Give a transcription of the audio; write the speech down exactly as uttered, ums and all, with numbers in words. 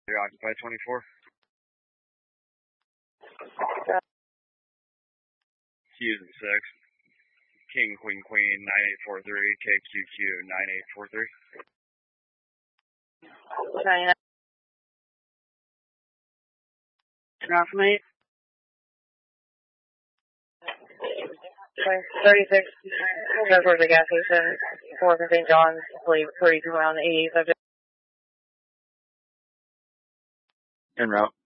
You're occupied twenty-four. Fusion six. King, Queen, Queen, nine eight four three, K Q Q, nine eight four three. China. Turn off me. thirty-six, goes towards the gas station, fourth and Saint John's, believe thirty-two around the eighty subject. En route.